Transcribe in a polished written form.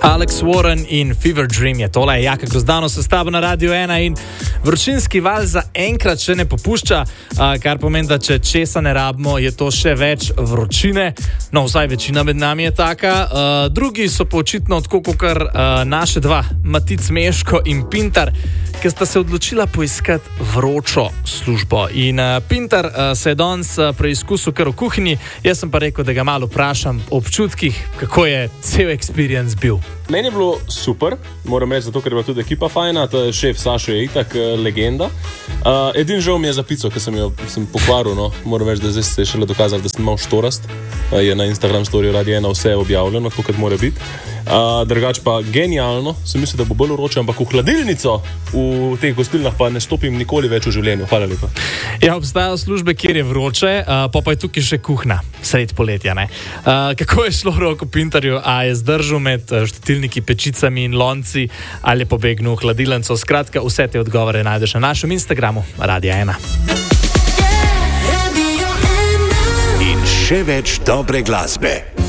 Alex Warren in Fever Dream je tole, Jaka Grozdano se s tabo na Radio 1 in vročinski val za enkrat še ne popušča, kar pomeni, da če česa ne rabimo, je to še več vročine. No, vsaj večina med nami je taka. Drugi so pa očitno tako kot naše dva, Matic Meško in Pintar, ki sta se odločila poiskati vročo službo. In Pintar se je danes preizkusil kar v kuhinji, jaz sem pa rekel, da ga malo vprašam o občutkih, kako je cel experience bil. Meni je bilo super, moram reči, zato ker je bila tudi ekipa fajna, to je šef Sašo je itak legenda. Edin žal mi je za pico, ki sem pokvaril, no. Moram reči, da zdaj se je šele dokazal, da sem malo štorast. Je na Instagram storiju Radio 1 vse objavljeno, tako kot mora biti. Drugač pa genialno, sem mislil, da bo bolj vroče, ampak v hladilnico v teh gostilnah pa ne stopim nikoli več v življenju. Hvala lepa. Ja, obstajajo službe, kjer je vroče, pa je tukaj še kuhna, sred poletja, ne. Kako je šlo roko Pintarju, a je zdržal med štetilniki, pečicami in lonci, ali je pobegnil v hladilnico? Skratka, vse te odgovore najdeš na našem Instagramu Radio 1. In še več dobre glasbe.